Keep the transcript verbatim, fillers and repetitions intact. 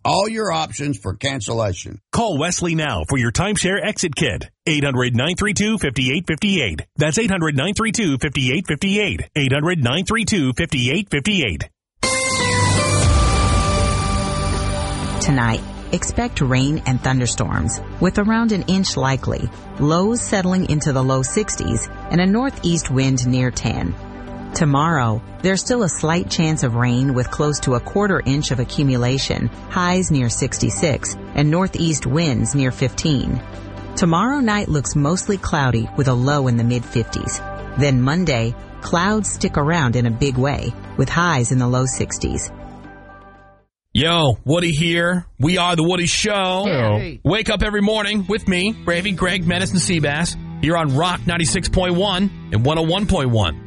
all your options for cancellation. Call Wesley now for your timeshare exit kit. eight hundred, nine three two, five eight five eight. That's eight hundred, nine three two, five eight five eight. eight hundred, nine three two, five eight five eight. Tonight, expect rain and thunderstorms, with around an inch likely, lows settling into the low sixties, and a northeast wind near ten. Tomorrow, there's still a slight chance of rain with close to a quarter inch of accumulation, highs near sixty-six, and northeast winds near fifteen. Tomorrow night looks mostly cloudy with a low in the mid-fifties. Then Monday, clouds stick around in a big way, with highs in the low sixties. Yo, Woody here. We are The Woody Show. Hey. Wake up every morning with me, Bravey, Greg, Menace, and Seabass, here on Rock ninety-six point one and one oh one point one.